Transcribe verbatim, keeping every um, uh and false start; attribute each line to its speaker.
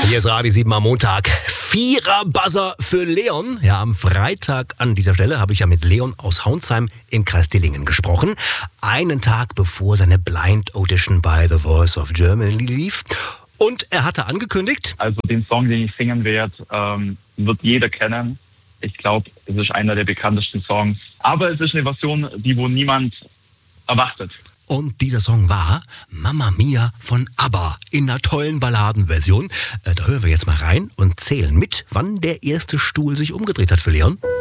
Speaker 1: Hier ist Radio sieben am Montag. Vierer-Buzzer für Leon. Ja, am Freitag an dieser Stelle habe ich ja mit Leon aus Haunsheim im Kreis Dillingen gesprochen. Einen Tag bevor seine Blind Audition bei The Voice of Germany lief. Und er hatte angekündigt...
Speaker 2: Also den Song, den ich singen werde, ähm, wird jeder kennen. Ich glaube, es ist einer der bekanntesten Songs. Aber es ist eine Version, die wohl niemand erwartet.
Speaker 1: Und dieser Song war Mamma Mia von ABBA in einer tollen Balladenversion. Äh, da hören wir jetzt mal rein und zählen mit, wann der erste Stuhl sich umgedreht hat für Leon.